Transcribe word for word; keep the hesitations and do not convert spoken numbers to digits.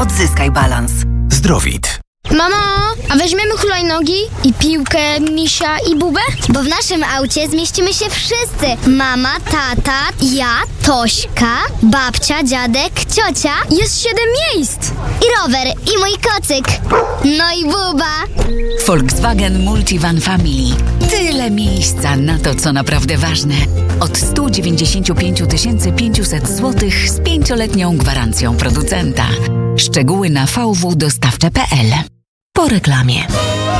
Odzyskaj balans. Zdrowit. Mamo, a weźmiemy hulajnogi i piłkę, misia i bubę? Bo w naszym aucie zmieścimy się wszyscy. Mama, tata, ja, Tośka, babcia, dziadek, ciocia. Jest siedem miejsc. I rower, i mój kocyk. No i buba. Volkswagen Multivan Family. Tyle miejsca na to, co naprawdę ważne. Od sto dziewięćdziesiąt pięć tysięcy pięćset złotych z pięcioletnią gwarancją producenta. Szczegóły na v w dostawcze kropka p l. Po reklamie.